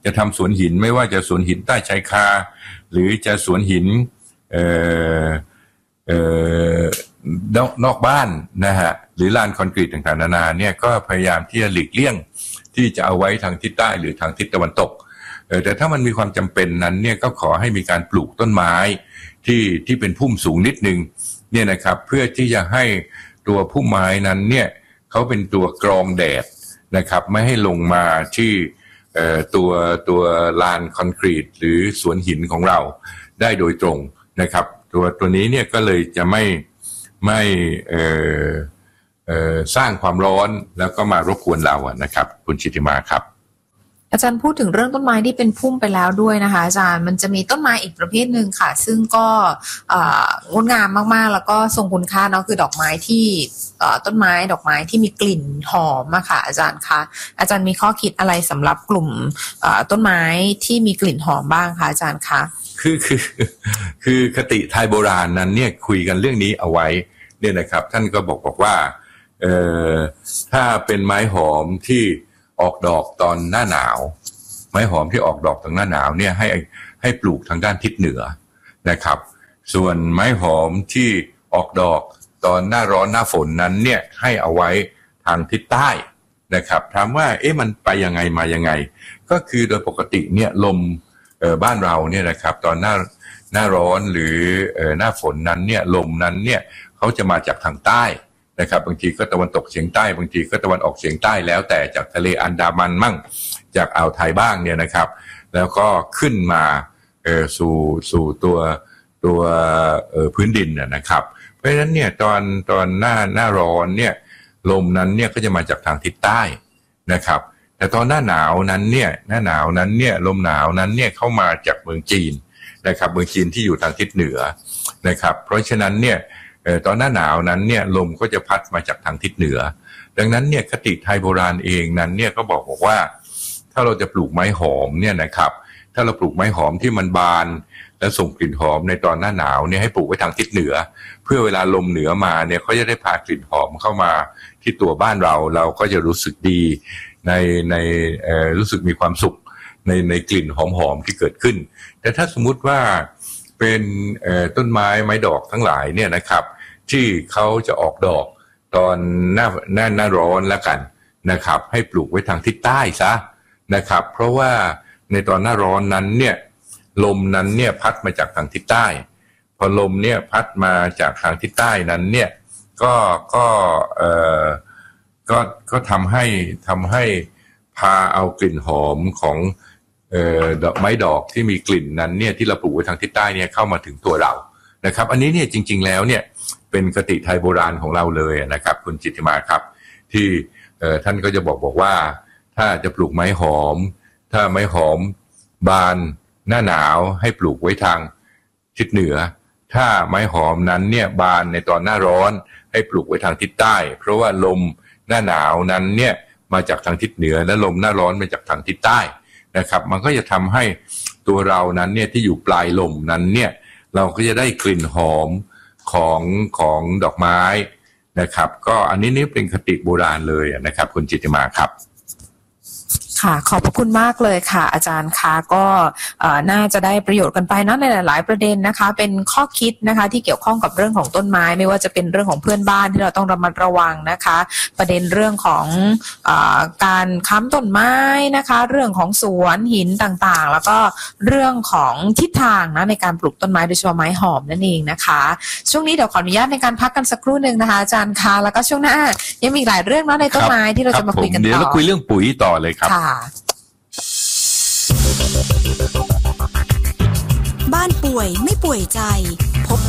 จะทำสวนหินไม่ว่าจะสวนหินใต้ชายคาหรือจะสวนหินนอกบ้านนะฮะหรือลานคอนกรีตต่างๆนานาเนี่ยก็พยายามที่จะหลีกเลี่ยงที่จะเอาไว้ทางทิศใต้หรือทางทิศตะวันตกแต่ถ้ามันมีความจำเป็นนั้นเนี่ยก็ขอให้มีการปลูกต้นไม้ที่เป็นพุ่มสูงนิดนึงเนี่ยนะครับเพื่อที่จะให้ตัวพุ่มไม้นั้นเนี่ยเขาเป็นตัวกรองแดดนะครับไม่ให้ลงมาที่ตัวลานคอนกรีตหรือสวนหินของเราได้โดยตรงนะครับตัวนี้เนี่ยก็เลยจะไม่สร้างความร้อนแล้วก็มารบกวนเราอะนะครับคุณชิติมาครับอาจารย์พูดถึงเรื่องต้นไม้ที่เป็นพุ่มไปแล้วด้วยนะคะอาจารย์มันจะมีต้นไม้อีกประเภทหนึ่งค่ะซึ่งก็งดงามมากๆแล้วก็ทรงคุณค่าเนาะคือดอกไม้ที่ต้นไม้ดอกไม้ที่มีกลิ่นหอมอะค่ะอาจารย์คะอาจารย์มีข้อคิดอะไรสำหรับกลุ่มต้นไม้ที่มีกลิ่นหอมบ้างคะอาจารย์คะคือคติไทยโบราณนั้นเนี่ยคุยกันเรื่องนี้เอาไว้เนี่ยนะครับท่านก็บอกว่าถ้าเป็นไม้หอมที่ออกดอกตอนหน้าหนาวไม้หอมที่ออกดอกตอนหน้าหนาวเนี่ยให้ปลูกทางด้านทิศเหนือนะครับส่วนไม้หอมที่ออกดอกตอนหน้าร้อนหน้าฝนนั้นเนี่ยให้เอาไว้ทางทิศใต้นะครับถามว่ามันไปยังไงมายังไงก็คือโดยปกติเนี่ยลมบ้านเราเนี่ยนะครับตอนหน้าร้อนหรือหน้าฝนนั้นเนี่ยลมนั้นเนี่ยเขาจะมาจากทางใต้นะครับบางทีก็ตะวันตกเฉียงใต้บางทีก็ตะวันออกเฉียงใต้แล้วแต่จากทะเลอันดามันมั่งจากอ่าวไทยบ้างเนี่ยนะครับแล้วก็ขึ้นมาสู่ตัวพื้นดินนะครับเพราะฉะนั้นเนี่ยตอนหน้าร้อนเนี่ยลมนั้นเนี่ยก็จะมาจากทางทิศใต้นะครับแต่ตอนหน้าหนาวนั้นเนี่ยลมหนาวนั้นเนี่ยเข้ามาจากเมืองจีนนะครับเมืองจีนที่อยู่ทางทิศเหนือนะครับเพราะฉะนั้นเนี่ยตอนหน้าหนาวนั้นเนี่ยลมก็จะพัดมาจากทางทิศเหนือดังนั้นเนี่ยคติไทยโบราณเองนั้นเนี่ยก็บอกว่าถ้าเราจะปลูกไม้หอมเนี่ยนะครับถ้าเราปลูกไม้หอมที่มันบานและส่งกลิ่นหอมในตอนหน้าหนาวเนี่ยให้ปลูกไว้ทางทิศเหนือเพื่อเวลาลมเหนือมาเนี่ยเขาจะได้พากลิ่นหอมเข้ามาที่ตัวบ้านเราก็จะรู้สึกดีในรู้สึกมีความสุขในกลิ่นหอมๆที่เกิดขึ้นแต่ถ้าสมมุติว่าเป็นต้นไม้ดอกทั้งหลายเนี่ยนะครับที่เขาจะออกดอกตอนหน้าร้อนแล้วกันนะครับให้ปลูกไว้ทางทิศใต้ซะนะครับเพราะว่าในตอนหน้าร้อนนั้นเนี่ยลมนั้นเนี่ยพัดมาจากทางทิศใต้พอลมเนี่ยพัดมาจากทางทิศใต้นั้นเนี่ยก็ทำให้พาเอากลิ่นหอมของดอกไม้ดอกที่มีกลิ่นนั้นเนี่ยที่เราปลูกไว้ทางทิศใต้เนี่ยเข้ามาถึงตัวเรานะครับอันนี้เนี่ยจริงๆแล้วเนี่ยเป็นคติไทยโบราณของเราเลยนะครับคุณจิตติมาครับที่ท่านก็จะบอกว่าถ้าจะปลูกไม้หอมถ้าไม้หอมบานหน้าหนาวให้ปลูกไว้ทางทิศเหนือถ้าไม้หอมนั้นเนี่ยบานในตอนหน้าร้อนให้ปลูกไว้ทางทิศใต้เพราะว่าลมหน้าหนาวนั้นเนี่ยมาจากทางทิศเหนือและลมหน้าร้อนมาจากทางทิศใต้นะครับมันก็จะทำให้ตัวเรานั้นเนี่ยที่อยู่ปลายลมนั้นเนี่ยเราก็จะได้กลิ่นหอมของดอกไม้นะครับก็อันนี้เป็นคติโบราณเลยนะครับคุณจิตติมาครับค่ะขอบพระคุณมากเลยค่ะอาจารย์คะก็น่าจะได้ประโยชน์กันไปนะในหลายๆประเด็นนะคะเป็นข้อคิดนะคะที่เกี่ยวข้องกับเรื่องของต้นไม้ไม่ว่าจะเป็นเรื่องของเพื่อนบ้านที่เราต้องระมัดระวังนะคะประเด็นเรื่องของการค้ำต้นไม้นะคะเรื่องของสวนหินต่างๆแล้วก็เรื่องของทิศทางนะในการปลูกต้นไม้โดยเฉพาะไม้หอมนั่นเองนะคะช่วงนี้เดี๋ยวขออนุญาตในการพักกันสักครู่นึงนะคะอาจารย์คะแล้วก็ช่วงหน้ายังมีหลายเรื่องนะในต้นไม้ที่เราจะมาคุยกันต่อเดี๋ยวเราคุยเรื่องปุ๋ยต่อเลยครับบ้านป่วยไม่ป่วยใจ